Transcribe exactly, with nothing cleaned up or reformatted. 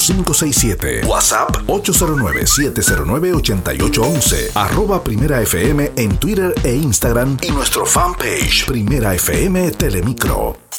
cinco seis siete. WhatsApp ocho cero nueve, siete cero nueve, ocho ocho uno uno. Arroba Primera F M en Twitter e Instagram y nuestro fanpage Primera F M Telemicro.